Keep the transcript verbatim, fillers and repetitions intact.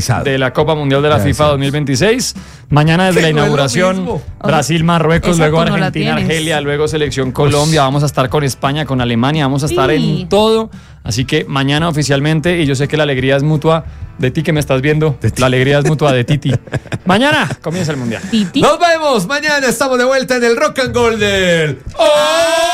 de la Copa Mundial de la FIFA dos mil veintiséis. Mañana desde la inauguración, Brasil, Marruecos, Exacto, luego no la Argentina, tienes. Argelia, luego Selección Colombia. Vamos a estar con España, con Alemania, vamos a estar Sí. en todo. Así que mañana oficialmente, y yo sé que la alegría es mutua de ti que me estás viendo, la alegría es mutua de Titi. Mañana comienza el Mundial. Titi. Nos vemos. Mañana estamos de vuelta en el Rock and Gold del... ¡Oh!